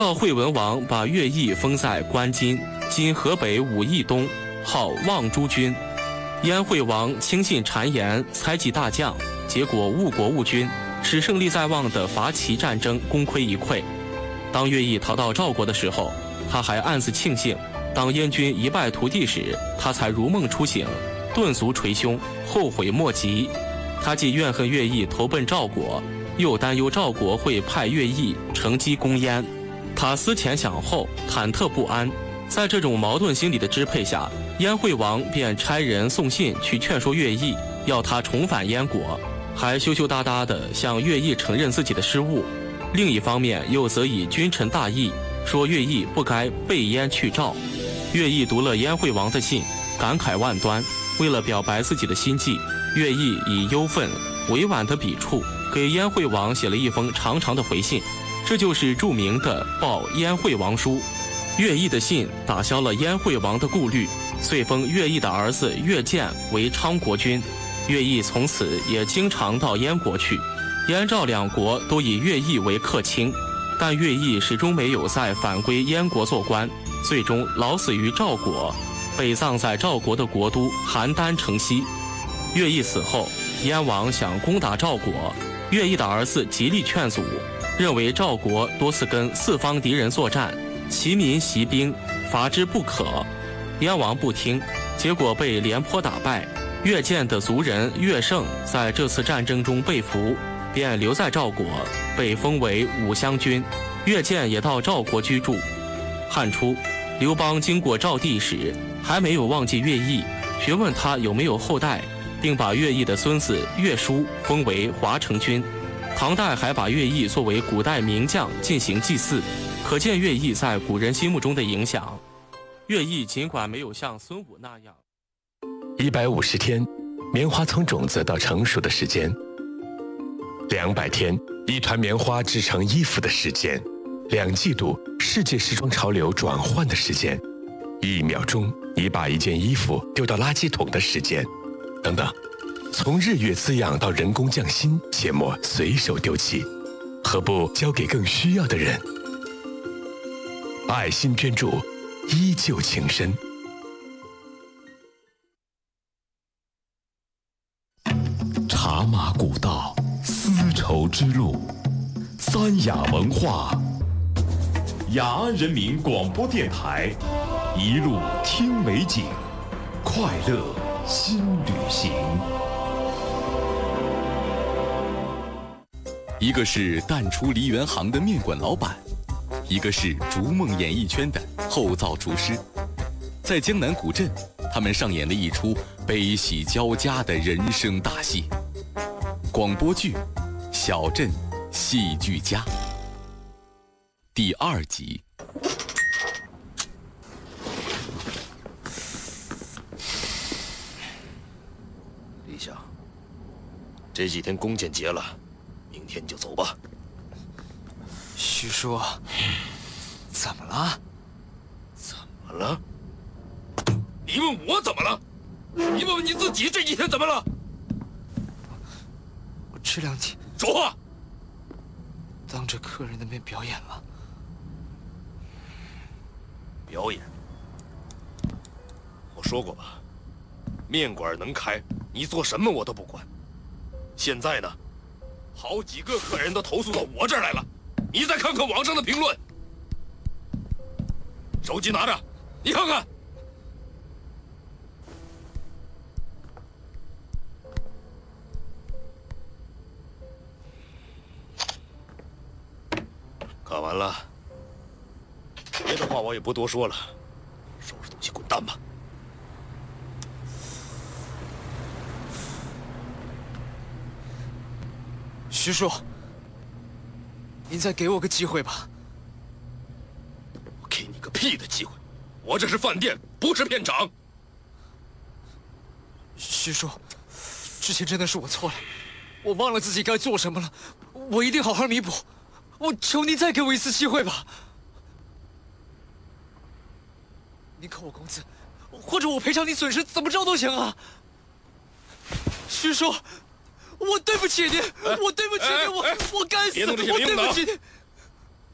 赵惠文王把乐毅封在关津（今河北武义东），号望诸君。燕惠王轻信谗言，猜忌大将，结果误国误君，使胜利在望的伐齐战争功亏一篑。当乐毅逃到赵国的时候，他还暗自庆幸，当燕军一败涂地时，他才如梦初醒，顿足捶胸，后悔莫及。他既怨恨乐毅投奔赵国，又担忧赵国会派乐毅乘机攻燕。他思前想后，忐忑不安。在这种矛盾心理的支配下，燕惠王便差人送信去劝说乐毅，要他重返燕国，还羞羞答答地向乐毅承认自己的失误。另一方面又责以君臣大义，说乐毅不该背燕去赵。乐毅读了燕惠王的信，感慨万端。为了表白自己的心迹，乐毅以忧愤委婉的笔触给燕惠王写了一封长长的回信，这就是著名的《报燕惠王书》。乐毅的信打消了燕惠王的顾虑，遂封乐毅的儿子乐建为昌国君。乐毅从此也经常到燕国去，燕赵两国都以乐毅为客卿，但乐毅始终没有再返归燕国做官，最终老死于赵国，被葬在赵国的国都邯郸城西。乐毅死后，燕王想攻打赵国，乐毅的儿子极力劝阻，认为赵国多次跟四方敌人作战，齐民习兵，伐之不可。燕王不听，结果被廉颇打败。乐建的族人乐胜在这次战争中被俘，便留在赵国，被封为武襄君。乐建也到赵国居住。汉初，刘邦经过赵地时，还没有忘记乐毅，询问他有没有后代，并把乐毅的孙子乐叔封为华成君。唐代还把乐毅作为古代名将进行祭祀，可见乐毅在古人心目中的影响。乐毅尽管没有像孙武那样 150天，棉花从种子到成熟的时间；200天，一团棉花制成衣服的时间；2季度，世界时装潮流转换的时间；1秒钟，你把一件衣服丢到垃圾桶的时间，等等。从日月滋养到人工匠心，切莫随手丢弃，何不交给更需要的人？爱心捐助，依旧情深。 茶马古道，丝绸之路，三雅文化，雅安人民广播电台，一路听美景，快乐新旅行。一个是淡出梨园行的面馆老板，一个是逐梦演艺圈的后灶厨师。在江南古镇，他们上演了一出悲喜交加的人生大戏。广播剧《小镇戏剧家》第2集。 李想，这几天弓箭结了，明天就走吧。 徐叔，怎么了？ 怎么了？你问我怎么了？你问问你自己，这几天怎么了？ 我这2天说话。 当着客人的面表演了。 表演？我说过吧，面馆能开，你做什么我都不管。现在呢，好几个客人都投诉到我这儿来了，你再看看网上的评论。手机拿着，你看看。看完了，别的话我也不多说了，收拾东西滚蛋吧。 徐叔，您再给我个机会吧。 我给你个屁的机会！我这是饭店，不是片场。 徐叔，之前真的是我错了，我忘了自己该做什么了，我一定好好弥补。我求您再给我一次机会吧。您扣我工资，或者我赔偿你损失，怎么着都行啊。徐叔，我对不起您，我对不起您，我该死，我对不起您。